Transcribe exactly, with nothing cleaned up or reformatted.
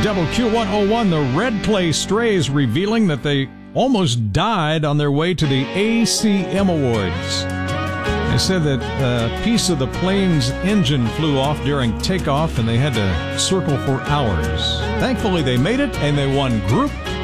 W Q one oh one, the Red Clay Strays revealing that they almost died on their way to the A C M Awards. They said that a piece of the plane's engine flew off during takeoff and they had to circle for hours. Thankfully, they made it and they won Group